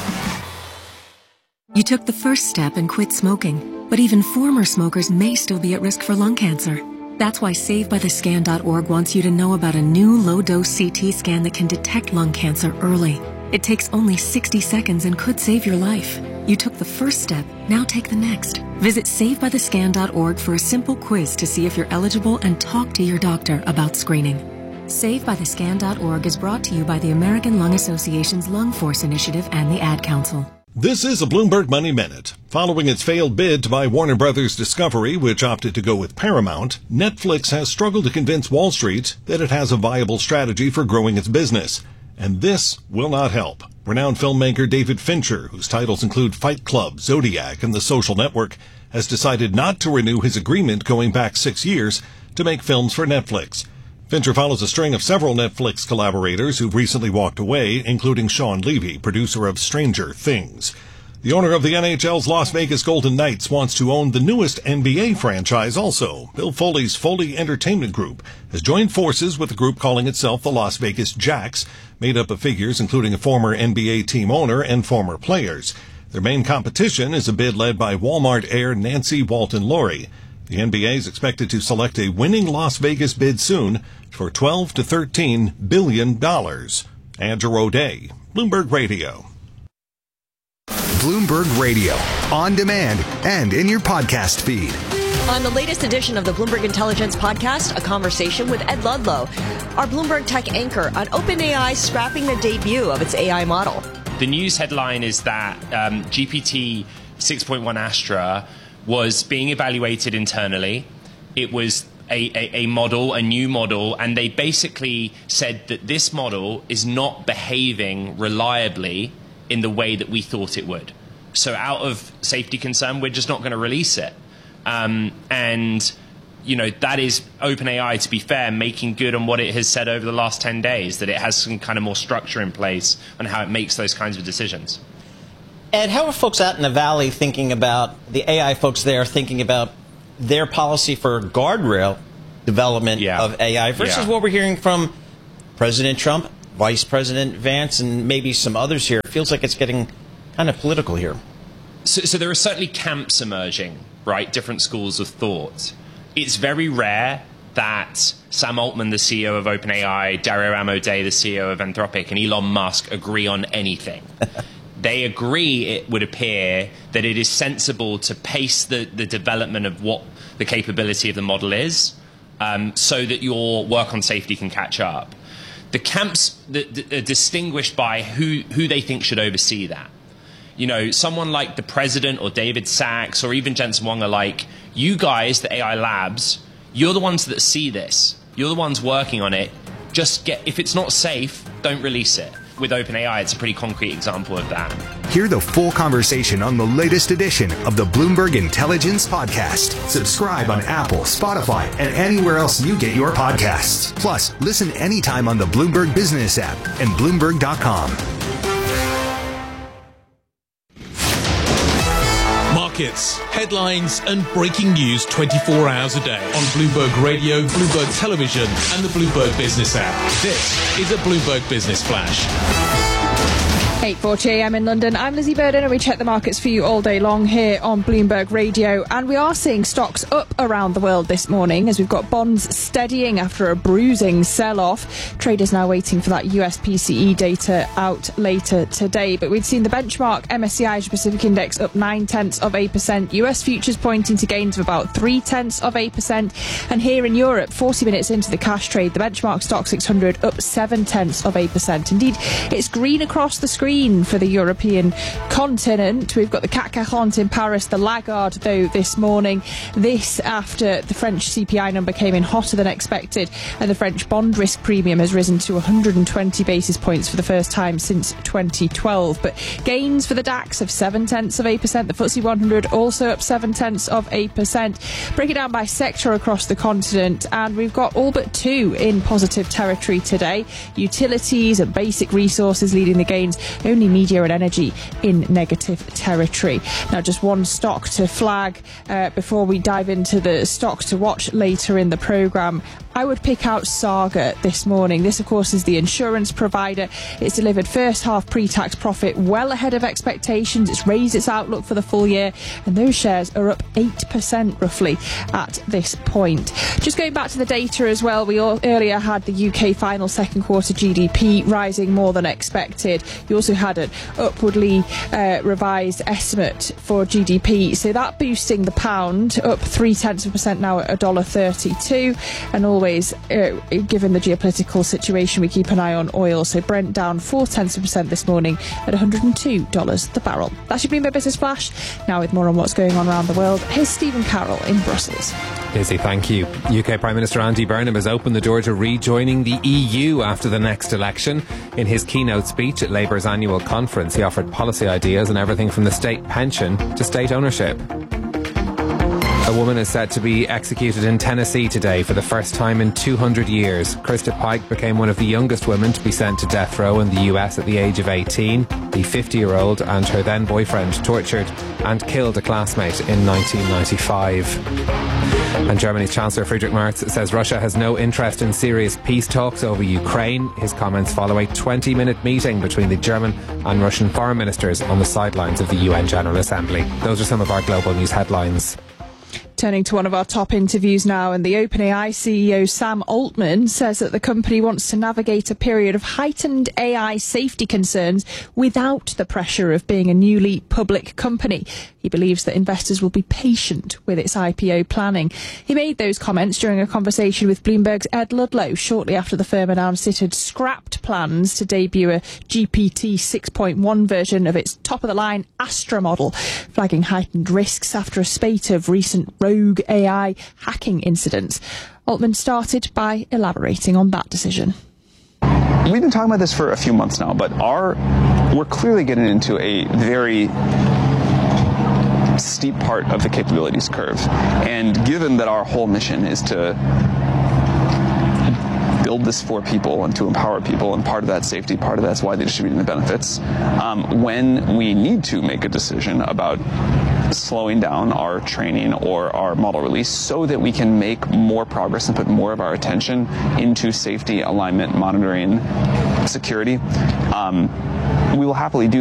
You took the first step and quit smoking, but even former smokers may still be at risk for lung cancer. That's why SaveByTheScan.org wants you to know about a new low-dose CT scan that can detect lung cancer early. It takes only 60 seconds and could save your life. You took the first step, now take the next. Visit SaveByTheScan.org for a simple quiz to see if you're eligible and talk to your doctor about screening. SaveByTheScan.org is brought to you by the American Lung Association's Lung Force Initiative and the Ad Council.
This is a Bloomberg Money Minute. Following its failed bid to buy Warner Brothers Discovery, which opted to go with Paramount, Netflix has struggled to convince Wall Street that it has a viable strategy for growing its business. And this will not help. Renowned filmmaker David Fincher, whose titles include Fight Club, Zodiac, and The Social Network, has decided not to renew his agreement going back 6 years to make films for Netflix. Fincher follows a string of several Netflix collaborators who've recently walked away, including Sean Levy, producer of Stranger Things. The owner of the NHL's Las Vegas Golden Knights wants to own the newest NBA franchise also. Bill Foley's Foley Entertainment Group has joined forces with a group calling itself the Las Vegas Jacks, made up of figures including a former NBA team owner and former players. Their main competition is a bid led by Walmart heir Nancy Walton-Lowry. The NBA is expected to select a winning Las Vegas bid soon for $12 to $13 billion. Andrew O'Day, Bloomberg Radio.
Bloomberg Radio, on demand and in your podcast feed.
On the latest edition of the Bloomberg Intelligence Podcast, a conversation with Ed Ludlow, our Bloomberg Tech anchor, on OpenAI scrapping the debut of its AI model.
The news headline is that GPT 6.1 Astra was being evaluated internally. It was a model, a new model, and they basically said that this model is not behaving reliably in the way that we thought it would. So out of safety concern, we're just not going to release it. And, you know, that is OpenAI, to be fair, making good on what it has said over the last 10 days, that it has some kind of more structure in place on how it makes those kinds of decisions.
Ed, how are folks out in the Valley thinking about, the AI folks there thinking about their policy for guardrail development of AI versus what we're hearing from President Trump, Vice President Vance, and maybe some others here? It feels like it's getting kind of political here.
So there are certainly camps emerging, right? Different schools of thought. It's very rare that Sam Altman, the CEO of OpenAI, Dario Amodei, the CEO of Anthropic, and Elon Musk agree on anything. They agree, it would appear, that it is sensible to pace the development of what the capability of the model is, so that your work on safety can catch up. The camps that are distinguished by who they think should oversee that. You know, someone like the president or David Sachs or even Jensen Huang are like, you guys, the AI labs, you're the ones that see this. You're the ones working on it. Just if it's not safe, don't release it. With OpenAI, it's a pretty concrete example of that.
Hear the full conversation on the latest edition of the Bloomberg Intelligence Podcast. Subscribe on Apple, Spotify, and anywhere else you get your podcasts. Plus, listen anytime on the Bloomberg Business app and Bloomberg.com.
Markets, headlines, and breaking news 24 hours a day on Bloomberg Radio, Bloomberg Television, and the Bloomberg Business app. This is a Bloomberg Business Flash.
8:40 a.m. in London. I'm Lizzie Burden, and we check the markets for you all day long here on Bloomberg Radio. And we are seeing stocks up around the world this morning as we've got bonds steadying after a bruising sell-off. Traders now waiting for that US PCE data out later today. But we'd seen the benchmark MSCI Asia Pacific Index up 0.9%. US futures pointing to gains of about 0.3%. And here in Europe, 40 minutes into the cash trade, the benchmark stock 600 up 0.7%. Indeed, it's green across the screen for the European continent. We've got the CAC 40 in Paris, the laggard though this morning. This after the French CPI number came in hotter than expected, and the French bond risk premium has risen to 120 basis points for the first time since 2012. But gains for the DAX of 0.7%. The FTSE 100 also up 0.7%. Break it down by sector across the continent, and we've got all but two in positive territory today. Utilities and basic resources leading the gains. Only media and energy in negative territory. Now, just one stock to flag before we dive into the stock to watch later in the programme. I would pick out Saga this morning. This, of course, is the insurance provider. It's delivered first half pre-tax profit well ahead of expectations. It's raised its outlook for the full year, and those shares are up 8% roughly at this point. Just going back to the data as well, we earlier had the UK final second quarter GDP rising more than expected. You also had an upwardly revised estimate for GDP, so that boosting the pound up 0.3% now at $1.32, and always given the geopolitical situation, we keep an eye on oil. So Brent down 0.4% this morning at $102 the barrel. That's your Bloomberg Business Flash. Now with more on what's going on around the world, here's Stephen Carroll in Brussels.
Lizzie, thank you. UK Prime Minister Andy Burnham has opened the door to rejoining the EU after the next election. In his keynote speech at Labour's annual conference, he offered policy ideas on everything from the state pension to state ownership. A woman is set to be executed in Tennessee today for the first time in 200 years. Krista Pike became one of the youngest women to be sent to death row in the US at the age of 18. The 50-year-old and her then boyfriend tortured and killed a classmate in 1995. And Germany's Chancellor Friedrich Merz says Russia has no interest in serious peace talks over Ukraine. His comments follow a 20-minute meeting between the German and Russian foreign ministers on the sidelines of the UN General Assembly. Those are some of our global news headlines.
Turning to one of our top interviews now, and the OpenAI CEO Sam Altman says that the company wants to navigate a period of heightened AI safety concerns without the pressure of being a newly public company. He believes that investors will be patient with its IPO planning. He made those comments during a conversation with Bloomberg's Ed Ludlow shortly after the firm announced it had scrapped plans to debut a GPT 6.1 version of its top-of-the-line Astra model, flagging heightened risks after a spate of recent rogue AI hacking incidents. Altman started by elaborating on that decision.
We've been talking about this for a few months now, but we're clearly getting into a very steep part of the capabilities curve. And given that our whole mission is to build this for people and to empower people, and part of that safety, part of that's widely distributing the benefits, when we need to make a decision about slowing down our training or our model release so that we can make more progress and put more of our attention into safety, alignment, monitoring, security, we will happily do